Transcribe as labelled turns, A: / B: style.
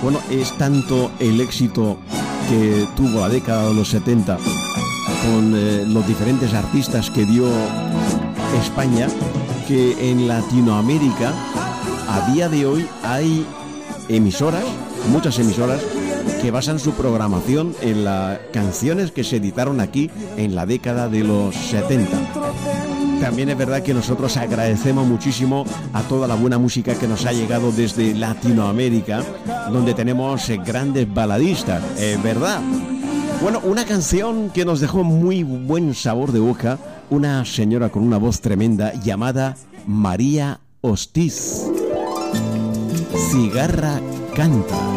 A: Bueno, es tanto el éxito que tuvo la década de los 70 con los diferentes artistas que dio España, que en Latinoamérica a día de hoy hay emisoras, muchas emisoras, que basan su programación en las canciones que se editaron aquí en la década de los 70. También es verdad que nosotros agradecemos muchísimo a toda la buena música que nos ha llegado desde Latinoamérica, donde tenemos grandes baladistas, ¿verdad? Bueno, una canción que nos dejó muy buen sabor de boca, una señora con una voz tremenda llamada María Hostiz. Cigarra canta.